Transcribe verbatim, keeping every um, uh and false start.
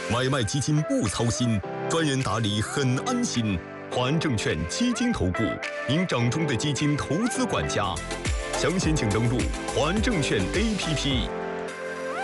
买卖基金不操心，专人打理很安心。华安证券基金投顾，您掌中的基金投资管家。详情请登录华安证券 A P P。